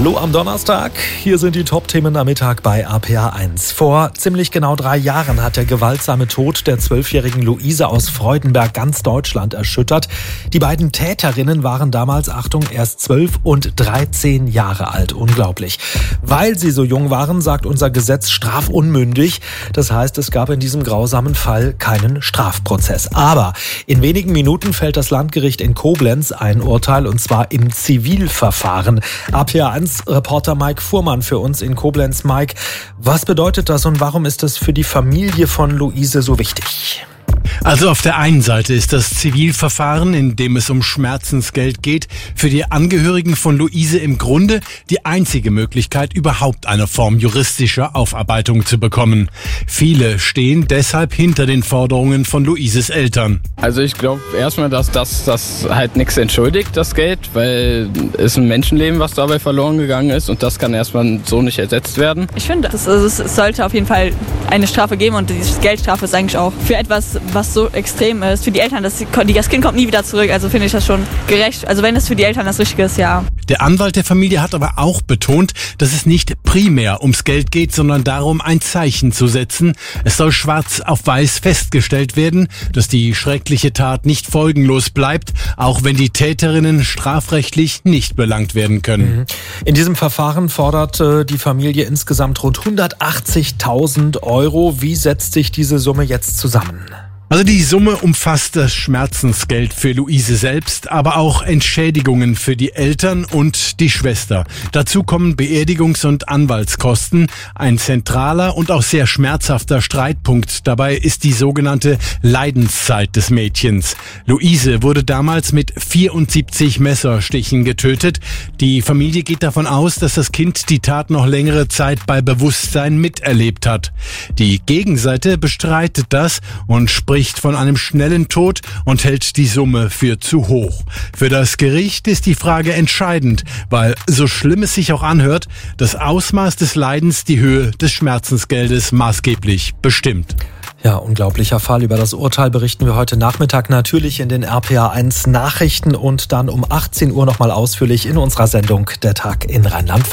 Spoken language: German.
Hallo am Donnerstag, hier sind die Top-Themen am Mittag bei RPA1. Vor ziemlich genau 3 Jahren hat der gewaltsame Tod der 12-jährigen Luise aus Freudenberg ganz Deutschland erschüttert. Die beiden Täterinnen waren damals, Achtung, erst 12 und 13 Jahre alt. Unglaublich. Weil sie so jung waren, sagt unser Gesetz strafunmündig. Das heißt, es gab in diesem grausamen Fall keinen Strafprozess. Aber in wenigen Minuten fällt das Landgericht in Koblenz ein Urteil, und zwar im Zivilverfahren. RPA1-Reporter Mike Fuhrmann für uns in Koblenz. Mike, was bedeutet das und warum ist das für die Familie von Luise so wichtig? Also auf der einen Seite ist das Zivilverfahren, in dem es um Schmerzensgeld geht, für die Angehörigen von Luise im Grunde die einzige Möglichkeit, überhaupt eine Form juristischer Aufarbeitung zu bekommen. Viele stehen deshalb hinter den Forderungen von Luises Eltern. Also ich glaube erstmal, dass das halt nichts entschuldigt, das Geld, weil es ein Menschenleben, was dabei verloren gegangen ist, und das kann erstmal so nicht ersetzt werden. Ich finde, es sollte auf jeden Fall eine Strafe geben, und die Geldstrafe ist eigentlich auch für etwas, was so extrem ist, für die Eltern, das Kind kommt nie wieder zurück, also finde ich das schon gerecht. Also wenn es für die Eltern das Richtige ist, ja. Der Anwalt der Familie hat aber auch betont, dass es nicht primär ums Geld geht, sondern darum, ein Zeichen zu setzen. Es soll schwarz auf weiß festgestellt werden, dass die schreckliche Tat nicht folgenlos bleibt, auch wenn die Täterinnen strafrechtlich nicht belangt werden können. In diesem Verfahren fordert die Familie insgesamt rund 180.000 €. Wie setzt sich diese Summe jetzt zusammen? Also die Summe umfasst das Schmerzensgeld für Luise selbst, aber auch Entschädigungen für die Eltern und die Schwester. Dazu kommen Beerdigungs- und Anwaltskosten. Ein zentraler und auch sehr schmerzhafter Streitpunkt dabei ist die sogenannte Leidenszeit des Mädchens. Luise wurde damals mit 74 Messerstichen getötet. Die Familie geht davon aus, dass das Kind die Tat noch längere Zeit bei Bewusstsein miterlebt hat. Die Gegenseite bestreitet das und spricht von einem schnellen Tod und hält die Summe für zu hoch. Für das Gericht ist die Frage entscheidend, weil, so schlimm es sich auch anhört, das Ausmaß des Leidens die Höhe des Schmerzensgeldes maßgeblich bestimmt. Ja, unglaublicher Fall. Über das Urteil berichten wir heute Nachmittag natürlich in den RPA1 Nachrichten und dann um 18 Uhr nochmal ausführlich in unserer Sendung Der Tag in Rheinland-Pfalz.